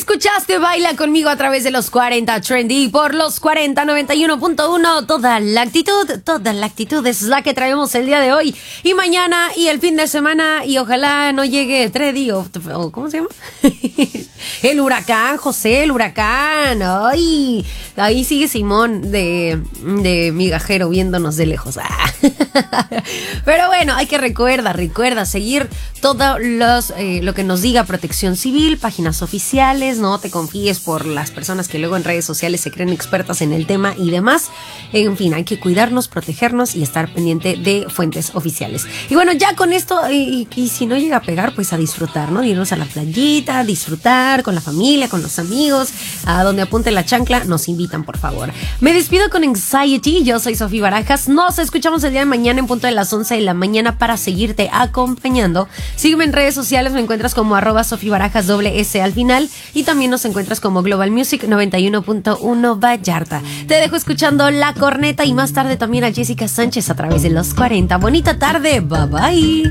Escuchaste Baila Conmigo a través de los 40 Trendy por los 40 91.1. Toda la actitud es la que traemos el día de hoy y mañana y el fin de semana. Y ojalá no llegue Treddy o ¿cómo se llama? El huracán, José, el huracán. Ay, ahí sigue Simón de migajero viéndonos de lejos. Pero bueno, hay que recuerda seguir todo lo que nos diga Protección Civil, páginas oficiales. No te confíes por las personas que luego en redes sociales se creen expertas en el tema y demás. En fin, hay que cuidarnos, protegernos y estar pendiente de fuentes oficiales. Y bueno, ya con esto, y si no llega a pegar, pues a disfrutar, ¿no? Irnos a la playita, a disfrutar con la familia, con los amigos, a donde apunte la chancla, nos invitan, por favor. Me despido con Anxiety, yo soy Sofía Barajas. Nos escuchamos el día de mañana en punto de las 11 de la mañana para seguirte acompañando. Sígueme en redes sociales, me encuentras como @SofíBarajas @S al final, y también nos encuentras como Global Music 91.1 Vallarta. Te dejo escuchando La Corneta y más tarde también a Jessica Sánchez a través de los 40. Bonita tarde, bye bye.